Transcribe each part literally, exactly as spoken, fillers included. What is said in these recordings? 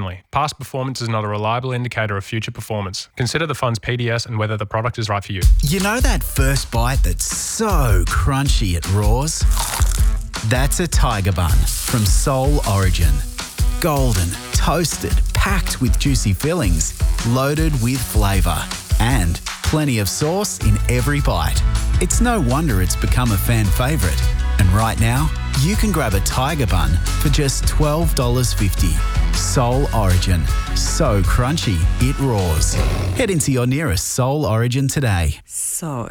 only. Past performance is not a reliable indicator of future performance. Consider the fund's P D S and whether the product is right for you. You know that first bite that's so crunchy it roars? That's a Tiger Bun from Soul Origin. Golden, toasted, packed with juicy fillings, loaded with flavour, and plenty of sauce in every bite. It's no wonder it's become a fan favourite. And right now, you can grab a Tiger Bun for just twelve dollars fifty. Soul Origin. So crunchy, it roars. Head into your nearest Soul Origin today. So,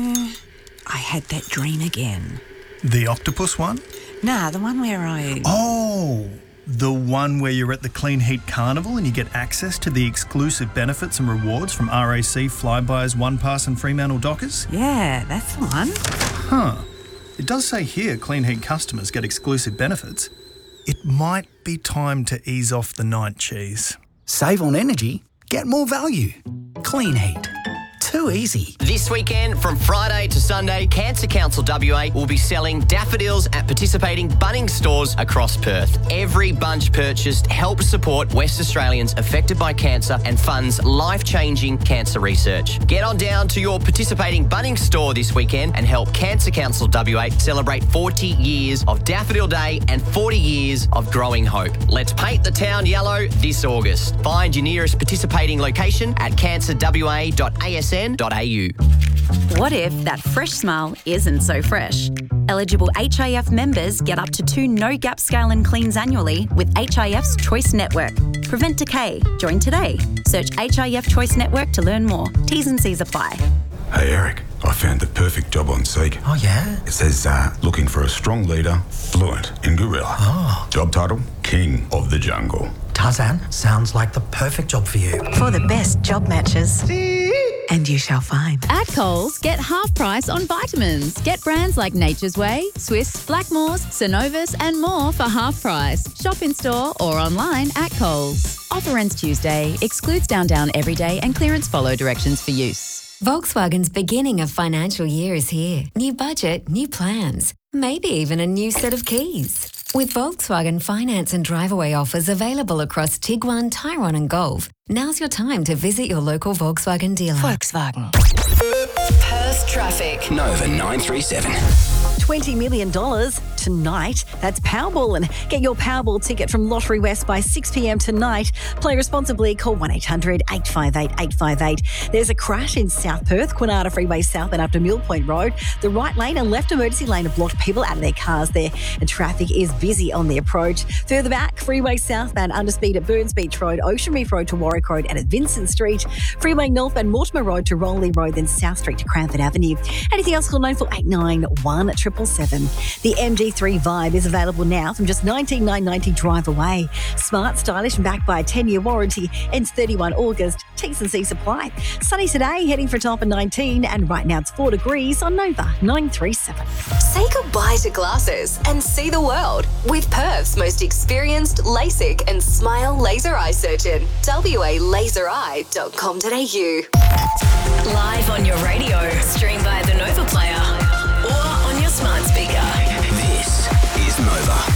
I had that dream again. The octopus one? Nah, the one where I... Oh, the one where you're at the Clean Heat Carnival and you get access to the exclusive benefits and rewards from R A C, Flybuys, OnePass and Fremantle Dockers? Yeah, that's the one. Huh. It does say here Clean Heat customers get exclusive benefits. It might be time to ease off the night cheese. Save on energy, get more value. Clean Heat. Too easy. This weekend, from Friday to Sunday, Cancer Council W A will be selling daffodils at participating Bunnings stores across Perth. Every bunch purchased helps support West Australians affected by cancer and funds life-changing cancer research. Get on down to your participating Bunnings store this weekend and help Cancer Council W A celebrate forty years of Daffodil Day and forty years of growing hope. Let's paint the town yellow this August. Find your nearest participating location at cancer w a dot a s n dot a u. What if that fresh smile isn't so fresh? Eligible H I F members get up to two no-gap scale and cleans annually with H I F's Choice Network. Prevent decay. Join today. Search H I F Choice Network to learn more. T's and C's apply. Hey Eric, I found the perfect job on Seek. Oh yeah? It says uh, looking for a strong leader, fluent in gorilla. Oh. Job title, King of the Jungle. Tarzan, sounds like the perfect job for you. For the best job matches. And you shall find. At Coles, get half price on vitamins. Get brands like Nature's Way, Swiss, Blackmores, Synovus and more for half price. Shop in store or online at Coles. Offer ends Tuesday. Excludes Down Down everyday and clearance follow directions for use. Volkswagen's beginning of financial year is here. New budget, new plans. Maybe even a new set of keys. With Volkswagen finance and drive-away offers available across Tiguan, Tyrone and Golf, now's your time to visit your local Volkswagen dealer. Volkswagen. Perth traffic. Nova nine three seven. twenty million dollars tonight. That's Powerball, and get your Powerball ticket from Lottery West by six p m tonight. Play responsibly. Call one eight hundred eight five eight eight five eight. There's a crash in South Perth, Quinata Freeway South and up to Mill Point Road. The right lane and left emergency lane have blocked people out of their cars there, and traffic is busy on the approach. Further back, Freeway southbound underspeed at Burns Beach Road, Ocean Reef Road to Warwick Road and at Vincent Street. Freeway north and Mortimer Road to Rowley Road, then South Street to Cranford Avenue. Anything else, call nine four eight nine one seven seven. The M G three Vibe is available now from just nineteen thousand nine hundred ninety drive away. Smart, stylish and backed by a ten-year warranty. Ends thirty-first of August. T's and C's apply. Sunny today, heading for a top of nineteen, and right now it's four degrees on Nova nine three seven. Say goodbye to glasses and see the world with Perth's most experienced LASIK and Smile laser eye surgeon. w a laser eye dot com dot a u. Live on your radio, stream via the Nova player or on your smart speaker. This is Nova.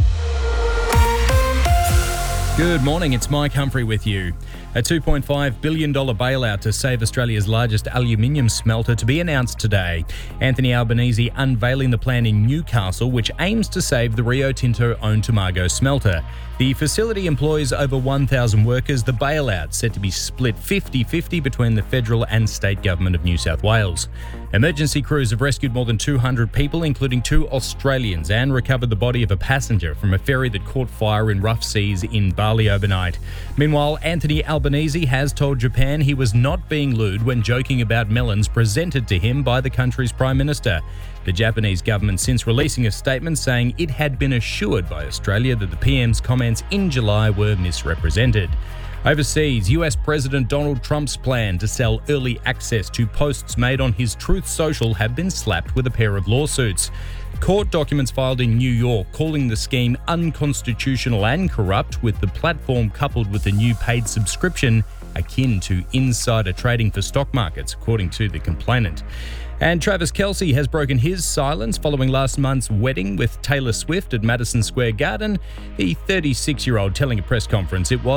Good morning, it's Mike Humphrey with you. A two point five billion dollars bailout to save Australia's largest aluminium smelter to be announced today. Anthony Albanese unveiling the plan in Newcastle, which aims to save the Rio Tinto-owned Tomago smelter. The facility employs over one thousand workers. The bailout set to be split fifty-fifty between the federal and state government of New South Wales. Emergency crews have rescued more than two hundred people, including two Australians, and recovered the body of a passenger from a ferry that caught fire in rough seas in Bali overnight. Meanwhile, Anthony Albanese has told Japan he was not being lewd when joking about melons presented to him by the country's Prime Minister. The Japanese government since releasing a statement saying it had been assured by Australia that the P M's comments in July were misrepresented. Overseas, U S President Donald Trump's plan to sell early access to posts made on his Truth Social have been slapped with a pair of lawsuits. Court documents filed in New York calling the scheme unconstitutional and corrupt, with the platform coupled with a new paid subscription akin to insider trading for stock markets, according to the complainant. And Travis Kelce has broken his silence following last month's wedding with Taylor Swift at Madison Square Garden. The thirty-six-year-old telling a press conference it was